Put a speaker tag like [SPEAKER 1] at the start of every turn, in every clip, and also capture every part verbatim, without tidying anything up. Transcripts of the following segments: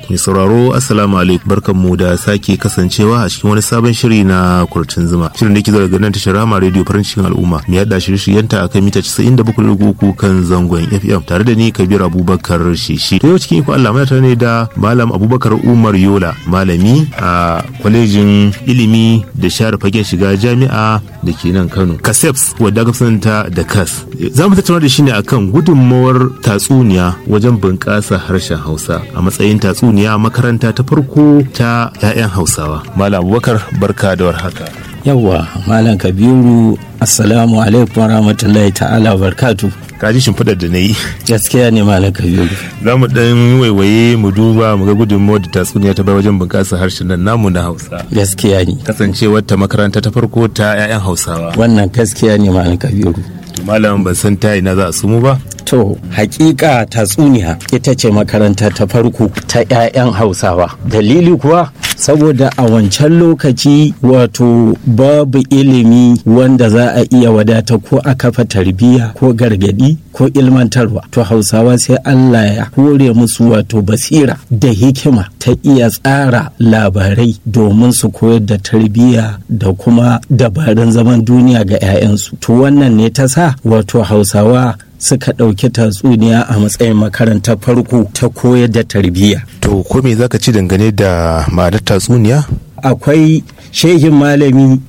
[SPEAKER 1] Mai sauraro assalamu alaikum, barkanmu da sake kasancewa a cikin wani sabon shiri na kurcin zuma. Shirin da ke zo daga nan tashar Rahama Radio farin cikin al'umma. Mai yada shirye-shiryenta akan mita casa'in da bakwai da uku kan zangon F M tare da ni Kabir Abubakar Shishi. To yau cikin iko Allah mai tare da Malam Abubakar Umar Yola, malami a kwalejin ilimi da share fagen shiga jami'a da ke nan Kano. Kaseps wadda aka sananta da Kas. Za mu tattauna da shi ne akan gudunmawar tatsuniya wajen bunƙasa harshen Hausa a matsayin tatsuniya makaranta ta farko ta 'ya'yan Hausawa. Malam Abubakar, barka da warhaka.
[SPEAKER 2] Yawwa, Malam Kabiru, assalamu alaikum warahmatullahi ta'ala barkatu.
[SPEAKER 1] Kaji shimfiɗar da na yi.
[SPEAKER 2] Gaskiya ne Malam Kabiru.
[SPEAKER 1] Za mu ɗan waiwaye mu duba mu ga gudunmawar da tatsuniya ta bai wajen bunƙasa harshen nan namu na Hausa.
[SPEAKER 2] Gaskiya ne.
[SPEAKER 1] Kasancewar ta makaranta ta farko ta 'ya'yan Hausawa.
[SPEAKER 2] Wannan gaskiya ne Malam Kabiru.
[SPEAKER 1] Malam ban san ta ina za a sumu ba.
[SPEAKER 2] To, hakika tatsuniya ita ce makaranta ta farko ta 'ya'yan Hausawa. Dalili kuwa saboda a wancan lokaci wato babu ilimi wanda za a iya wadata ko a kafa tarbiyya ko gargadi ko ilmantarwa. To Hausawa sai Allah ya hore musu wato basira da hikima ta iya tsara labarai domin su koyar da tarbiyya da kuma dabarun zaman duniya ga 'ya'yansu. To wannan ne ta sa wato Hausawa suka ɗauki tatsuniya a matsayin makarantar farko ta koyar da tarbiyya.
[SPEAKER 1] To ko me zaka ci dangane da ma'anar tatsuniya?
[SPEAKER 2] Akwai shehin malami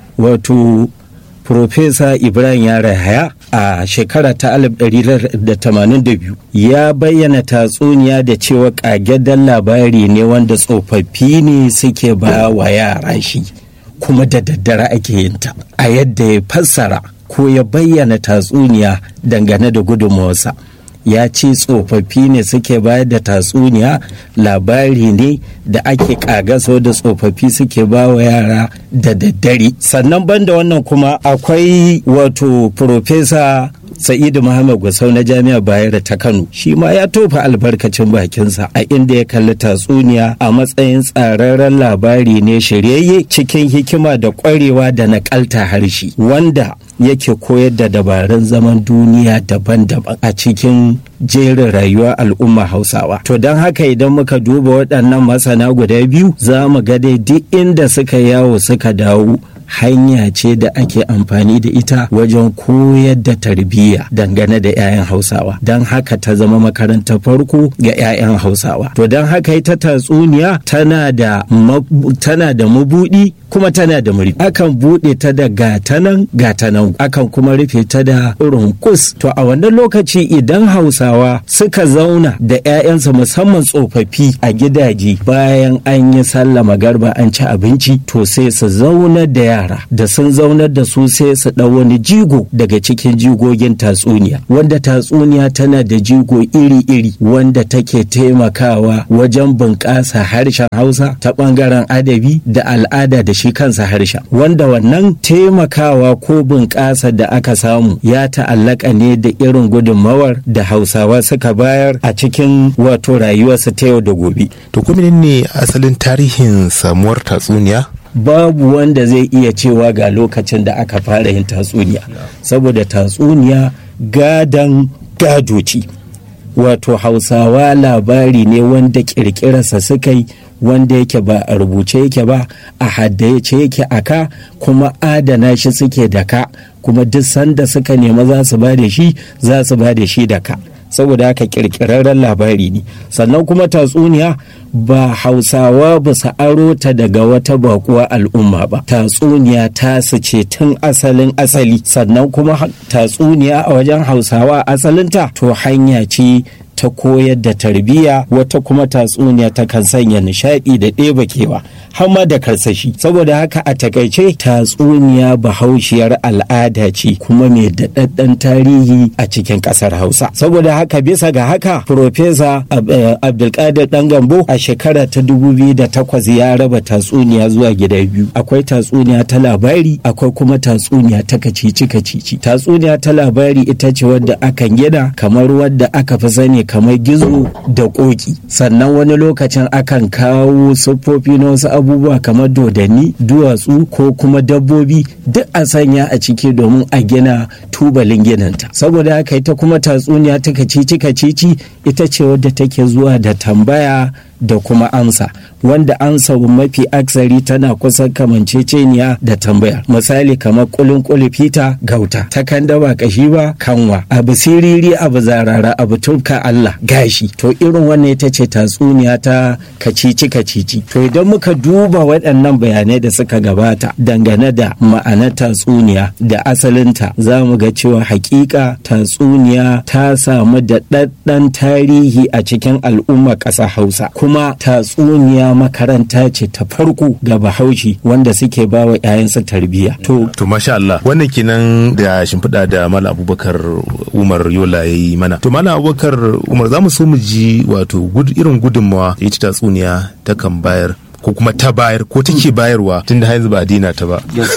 [SPEAKER 2] wato Profesa Ibrahim Yarahaya a shekara ta alif ɗari da tamanin da biyu ya bayyana tatsuniya da cewa ƙagaggen labari ne wanda tsofaffi ne suke ba wa yara shi kuma da daddare ake yin ta. A yadda ya fassara ko ya bayyana tatsuniya dangane da gudunmawarsa, ya ce tsofaffi ne suke bayar da tatsuniya, labari ne da ake kagaso da tsofaffi suke ba wa yara da daddare. Sannan banda wannan kuma akwai wato Profesa Sa'idu Muhammad Gusau na Jami'ar Bayero ta Kano, shi ma ya tofa albarkacin bakinsa a inda ya kalli tatsuniya a matsayin tsararren labari ne shiryayye cikin hikima da ƙwarewa da naƙalta harshe wanda yake koyar da dabarun zaman duniya daban-daban a cikin jerin rayuwar al'umma Hausawa. To don haka idan muka duba waɗannan masana guda biyu za mu ga dai duk inda suka yawo suka dawo hanya ce da ake amfani da ita wajen koyar da tarbiyya dangane da 'ya'yan Hausawa. Don haka ta zama makarantar farko ga 'ya'yan Hausawa. To don haka ita tatsuniya tana da tana da mabuɗi kuma tana da muri. Akan buɗe ta da gatanan gatanan, akan kuma rufe ta da runkus. To a wannan lokaci idan Hausawa suka zauna da 'ya'yansu musamman tsofaffi a gidaje bayan an yi sallah magarba an ci abinci, to sai su zauna da yara da sun zaunar da su sai su ɗau wani jigo daga cikin jigogin tatsuniya, wanda tatsuniya tana da jigo iri-iri wanda take taimakawa wajen bunƙasa harshen Hausa ta ɓangaren adabi da al'ada da shi kansa harshen, wanda wannan taimakawa ko bunƙasa da aka samu ya ta'allaka ne da irin gudunmawar da Hausawa suka bayar a cikin wato rayuwarsu ta yau da gobe.
[SPEAKER 1] To kuma ne asalin tarihin samuwar tatsuniya?
[SPEAKER 2] Babu wanda zai iya cewa ga lokacin da aka fara yin tatsuniya, saboda tatsuniya gadan gado ce. Wato Hausawa labari ne wanda kirkirarsa suka yi, wanda yake ba a rubuce yake ba, a haddace yake aka, kuma adana shi suke da ka, kuma duk sanda suka nema za su ba da shi za su ba da shi da ka. Saboda haka kirkirarren labari ne. Sannan kuma tatsuniya ba Hausawa ba su aro ta daga wata bakuwa al'umma ba. Tatsuniya ta su ce tun asalin asali. Sannan kuma tatsuniya a wajen Hausawa asalinta to hanya ce ta koyar da tarbiyya, wata kuma tatsuniya ta kan sanya nishaɗi da ɗeba kewa har ma da karsashi. Saboda haka a takaice tatsuniya bahaushiyar al'ada ce kuma mai daɗaɗɗen tarihi a cikin ƙasar Hausa. Saboda haka bisa ga haka Profesa Abdulkadir Dan Gambo a shekara ta dubu biyu da takwas ya raba tatsuniya zuwa gida biyu. Akwai tatsuniya ta labari, akwai kuma tatsuniya ta kacici kacici. Tatsuniya ta labari ita ce wadda akan gina kamar wadda aka fi sani kamar gizo da koki. Sannan wani lokacin akan kawo siffofi na wasu abubuwa kamar dodanni, duwatsu ko kuma dabbobi duk a sanya a ciki domin a gina tubalin ginanta. Saboda haka ita kuma tatsuniya ta kacici kacici ita ce wadda take zuwa da tambaya da kuma amsa, wanda amsa mafi aksari tana kusan kamanceceniya da tambaya. Misali kamar kulin kulifita gauta, takan dawa kashi ba kanwa, abu siriri abu zarara abu turka Allah gashi. To irin wannan ita ce tatsuniya ta kacici kacici. To idan muka duba waɗannan bayanai da suka gabata dangane da ma'anar tatsuniya da asalinta, za mu ga cewa hakika tatsuniya ta samu da ɗaɗɗan tarihi a cikin al'ummar ƙasa Hausa, kuma tatsuniya makaranta ce ta farko ga Bahaushe wanda suke ba wa 'ya'yansa tarbiyya. To,
[SPEAKER 1] to masha Allah, wannan kenan da shimfiɗa da Malam Abubakar Umar Yola ya yi mana. To Malam Abubakar Umar, za mu so mu ji wato irin gudunmawa ita tatsuniya ta kan bayar ko kuma ta bayar ko take bayarwa tun da yanzu ba a dina ta ba.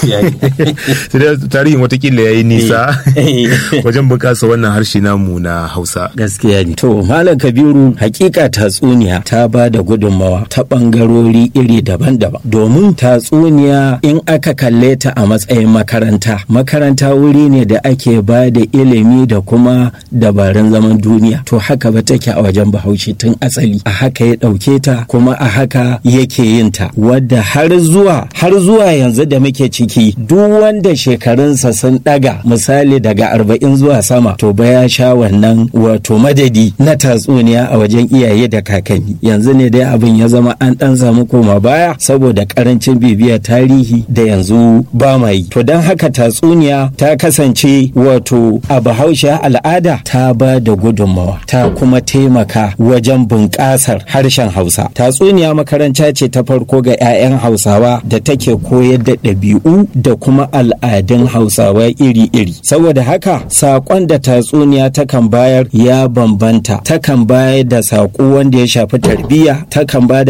[SPEAKER 1] Sai da tarihin watakila ya yi nisa wajen bunƙasa wannan harshe namu na Hausa.
[SPEAKER 2] Gaskiya ne. To Malam Kabiru, hakika tatsuniya ta ba da gudunmawa ta ɓangarori iri daban-daban. Domin tatsuniya in aka kalle ta a matsayin makaranta, makaranta wuri ne da ake ba da ilimi da kuma dabarun zaman duniya. To haka ba take a wajen Bahaushe tun asali. A haka ya ɗauke ta kuma a haka yake yinta, wadda har zuwa har zuwa yanzu da muke ciki duk wanda shekarunsa sun daga misali daga arba'in zuwa sama to ba ya sha wannan wato madadi na tatsuniya a wajen iyaye da kakanni. Yanzu ne dai abin ya zama an dan samu koma baya saboda karancin bibiyar tarihi da yanzu ba ma yi. To don haka tatsuniya ta kasance wato a Bahaushe al'ada ta ba da gudunmawa ta kuma taimaka wajen bunƙasar harshen Hausa. Tatsuniya makaranta ce ta farko ga 'ya'yan Hausawa da take koyar da ɗabi'u da kuma al'adun Hausawa iri-iri. Saboda haka saƙon da tatsuniya takan bayar ya bambanta, takan bayar da saƙo wanda ya shafi tarbiyya, takan ba